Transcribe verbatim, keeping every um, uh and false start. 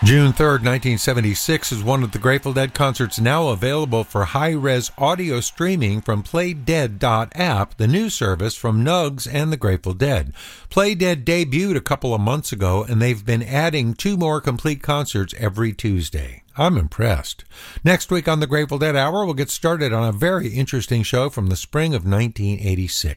June third, nineteen seventy-six is one of the Grateful Dead concerts now available for high-res audio streaming from playdead dot app, the new service from Nugs and the Grateful Dead. Playdead debuted a couple of months ago, and they've been adding two more complete concerts every Tuesday. I'm impressed. Next week on the Grateful Dead Hour, we'll get started on a very interesting show from the spring of nineteen eighty-six.